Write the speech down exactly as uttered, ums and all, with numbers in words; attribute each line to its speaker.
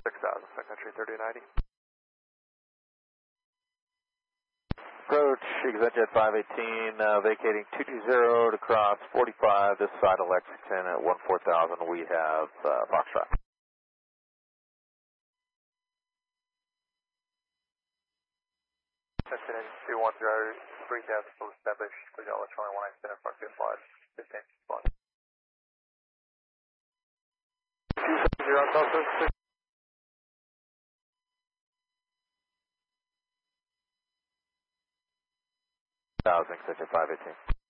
Speaker 1: six thousand, Sun Country thirty ninety.
Speaker 2: Approach, ExactJet five eighteen, uh, vacating two two zero to cross forty-five, this side of Lexington at one four thousand, we have uh, Foxtrot.
Speaker 1: Destination two one zero, three thousand full established, we got electronic one eight seven, front two five, fifteen spot. two seven zero, Southwest.
Speaker 2: Thousand, ExactJet five eighteen.